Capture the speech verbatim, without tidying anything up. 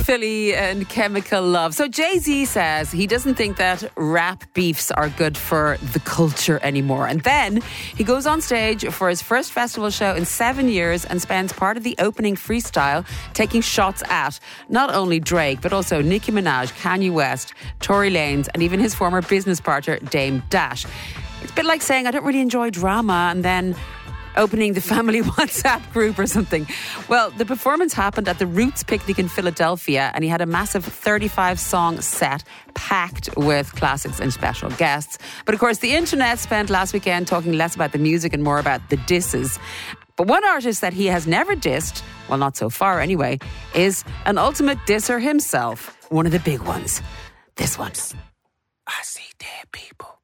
Philly and Chemical Love. So Jay-Z says he doesn't think that rap beefs are good for the culture anymore. And then he goes on stage for his first festival show in seven years and spends part of the opening freestyle taking shots at not only Drake, but also Nicki Minaj, Kanye West, Tory Lanez, and even his former business partner, Dame Dash. It's a bit like saying, I don't really enjoy drama, and then opening the family WhatsApp group or something. Well, the performance happened at the Roots Picnic in Philadelphia, and he had a massive thirty-five song set packed with classics and special guests. But of course, the internet spent last weekend talking less about the music and more about the disses. But one artist that he has never dissed, well, not so far anyway, is an ultimate disser himself. One of the big ones. This one. I see dead people.